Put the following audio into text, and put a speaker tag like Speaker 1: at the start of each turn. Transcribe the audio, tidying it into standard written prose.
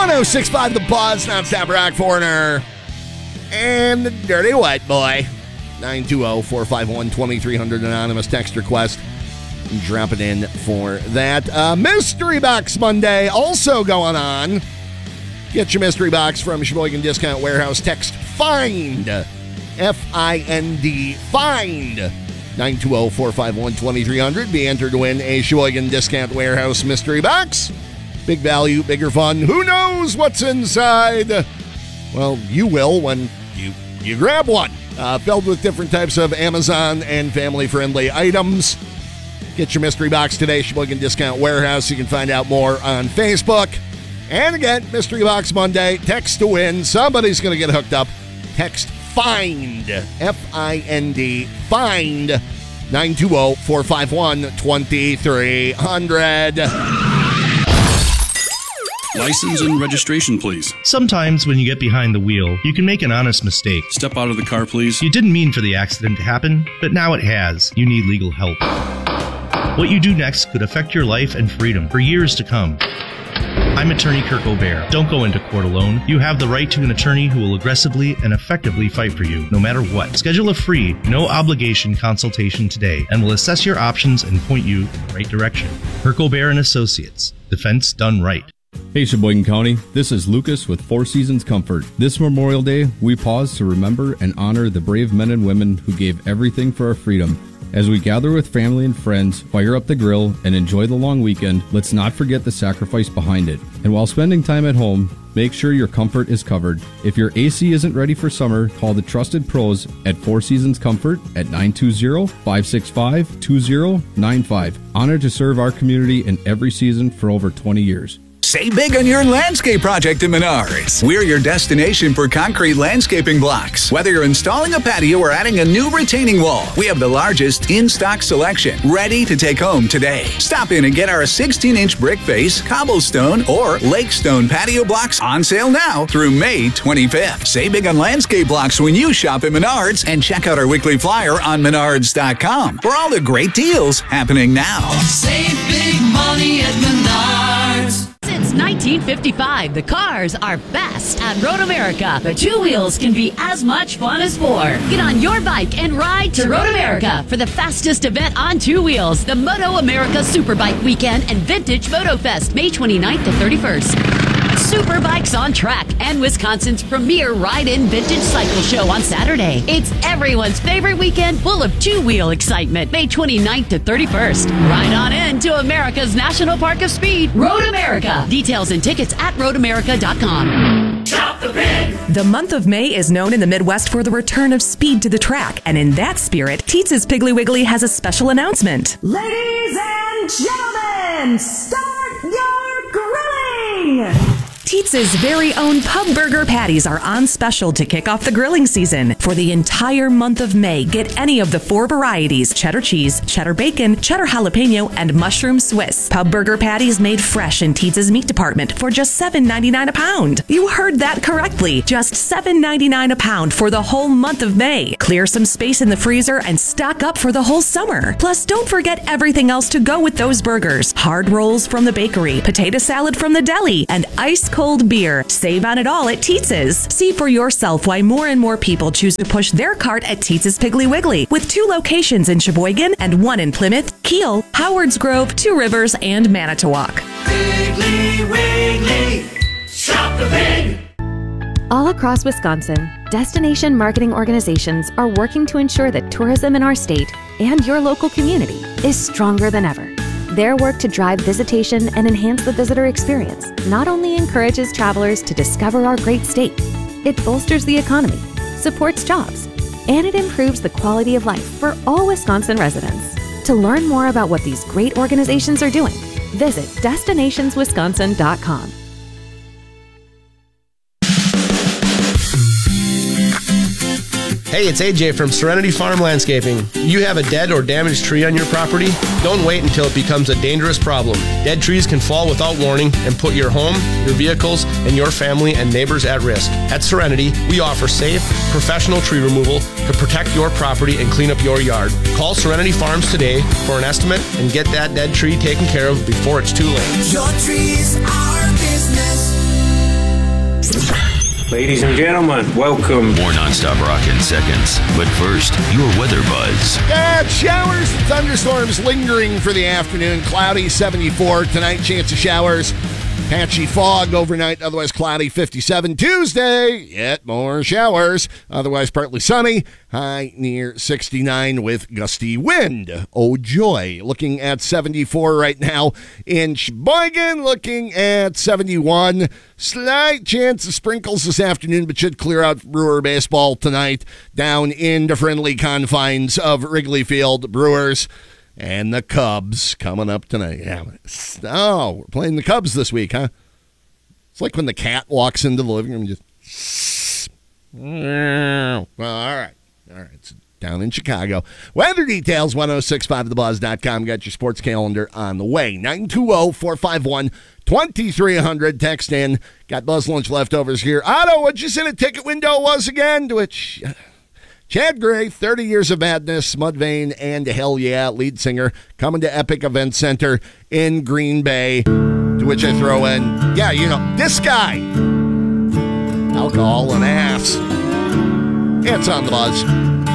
Speaker 1: 106.5 The Buzz, non-stop rock foreigner, and the Dirty White Boy. 920-451-2300, anonymous text request. Drop it in for that. Mystery Box Monday also going on. Get your mystery box from Sheboygan Discount Warehouse. Text FIND, F-I-N-D, FIND, 920-451-2300. Be entered to win a Sheboygan Discount Warehouse mystery box. Big value, bigger fun. Who knows what's inside? Well, you will when you grab one. Filled with different types of Amazon and family-friendly items. Get your mystery box today, Sheboygan Discount Warehouse. You can find out more on Facebook. And again, Mystery Box Monday. Text to win. Somebody's going to get hooked up. Text FIND, F-I-N-D, FIND, 920-451-2300.
Speaker 2: License and registration, please.
Speaker 3: Sometimes when you get behind the wheel, you can make an honest mistake.
Speaker 2: Step out of the car, please.
Speaker 3: You didn't mean for the accident to happen, but now it has. You need legal help. What you do next could affect your life and freedom for years to come. I'm attorney Kirk O'Bear. Don't go into court alone. You have the right to an attorney who will aggressively and effectively fight for you, no matter what. Schedule a free, no-obligation consultation today, and we'll assess your options and point you in the right direction. Kirk O'Bear and Associates. Defense done right.
Speaker 4: Hey Sheboygan County, this is Lucas with Four Seasons Comfort. This Memorial Day, we pause to remember and honor the brave men and women who gave everything for our freedom. As we gather with family and friends, fire up the grill, and enjoy the long weekend, let's not forget the sacrifice behind it. And while spending time at home, make sure your comfort is covered. If your AC isn't ready for summer, call the trusted pros at Four Seasons Comfort at 920-565-2095. Honored to serve our community in every season for over 20 years.
Speaker 5: Save big on your landscape project at Menards. We're your destination for concrete landscaping blocks. Whether you're installing a patio or adding a new retaining wall, we have the largest in-stock selection ready to take home today. Stop in and get our 16-inch brick face, cobblestone, or lakestone patio blocks on sale now through May 25th. Save big on landscape blocks when you shop at Menards, and check out our weekly flyer on menards.com for all the great deals happening now.
Speaker 6: Save big money at Menards.
Speaker 7: Since 1955, the cars are best at Road America. But two wheels can be as much fun as four. Get on your bike and ride to Road America for the fastest event on two wheels, the Moto America Superbike Weekend and Vintage Moto Fest, May 29th to 31st. Superbikes on Track and Wisconsin's premier ride-in vintage cycle show on Saturday. It's everyone's favorite weekend full of two-wheel excitement, May 29th to 31st. Ride on in to America's National Park of Speed, Road America. Details and tickets at roadamerica.com.
Speaker 6: Shop the pig!
Speaker 8: The month of May is known in the Midwest for the return of speed to the track, and in that spirit, Teetz's Piggly Wiggly has a special announcement.
Speaker 9: Ladies and gentlemen, start your grilling!
Speaker 8: Teetz's very own pub burger patties are on special to kick off the grilling season. For the entire month of May, get any of the 4 varieties: cheddar cheese, cheddar bacon, cheddar jalapeno, and mushroom Swiss. Pub burger patties made fresh in Teetz's meat department for just $7.99 a pound. You heard that correctly. Just $7.99 a pound for the whole month of May. Clear some space in the freezer and stock up for the whole summer. Plus, don't forget everything else to go with those burgers. Hard rolls from the bakery, potato salad from the deli, and ice cold beer. Save on it all at Teetz's. See for yourself why more and more people choose to push their cart at Teetz's Piggly Wiggly, with 2 locations in Sheboygan and 1 in Plymouth, Kiel, Howards Grove, Two Rivers, and Manitowoc.
Speaker 6: Piggly Wiggly, shop the pig!
Speaker 10: All across Wisconsin, destination marketing organizations are working to ensure that tourism in our state and your local community is stronger than ever. Their work to drive visitation and enhance the visitor experience not only encourages travelers to discover our great state, it bolsters the economy, supports jobs, and it improves the quality of life for all Wisconsin residents. To learn more about what these great organizations are doing, visit destinationswisconsin.com.
Speaker 11: Hey, it's AJ from Serenity Farm Landscaping. You have a dead or damaged tree on your property? Don't wait until it becomes a dangerous problem. Dead trees can fall without warning and put your home, your vehicles, and your family and neighbors at risk. At Serenity, we offer safe, professional tree removal to protect your property and clean up your yard. Call Serenity Farms today for an estimate and get that dead tree taken care of before it's too late.
Speaker 6: Your trees, our business.
Speaker 12: Ladies and gentlemen, welcome.
Speaker 13: More nonstop rock in seconds. But first, your weather buzz.
Speaker 1: Showers and thunderstorms lingering for the afternoon. Cloudy, 74. Tonight, chance of showers. Patchy fog overnight, otherwise cloudy, 57. Tuesday, yet more showers, otherwise partly sunny, high near 69 with gusty wind. Oh, joy. Looking at 74 right now in Sheboygan, looking at 71. Slight chance of sprinkles this afternoon, but should clear out Brewer baseball tonight down into friendly confines of Wrigley Field. Brewers and the Cubs coming up tonight. Yeah. Oh, we're playing the Cubs this week, huh? It's like when the cat walks into the living room and just... Well, all right. It's down in Chicago. Weather details, 1065thebuzz.com. Got your sports calendar on the way. 920-451-2300. Text in. Got Buzz Lunch leftovers here. Otto, what'd you say the ticket window was again? To which... Chad Gray, 30 Years of Madness, Mudvayne, and Hell Yeah, lead singer, coming to Epic Event Center in Green Bay. To which I throw in, yeah, you know, this guy. Alcohol and ass. It's on the Buzz.